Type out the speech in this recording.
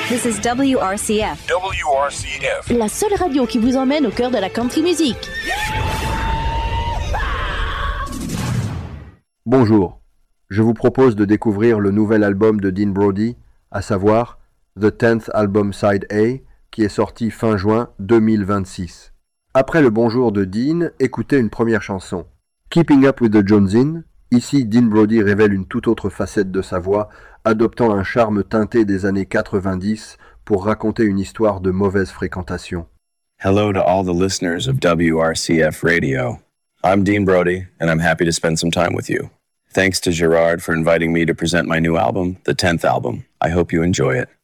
This is WRCF. WRCF. La seule radio qui vous emmène au cœur de la country music. Bonjour, je vous propose de découvrir le nouvel album de Dean Brody, à savoir The 10th Album Side A, qui est sorti fin juin 2026. Après le bonjour de Dean, écoutez une première chanson. Keeping Up with the Jonesin. Ici, Dean Brody révèle une toute autre facette de sa voix, adoptant un charme teinté des années 90 pour raconter une histoire de mauvaise fréquentation. Hello to all the listeners of WRCF Radio. I'm Dean Brody, and I'm happy to spend some time with you. Thanks to Gerard for inviting me to present my new album, The 10th Album. I hope you enjoy it.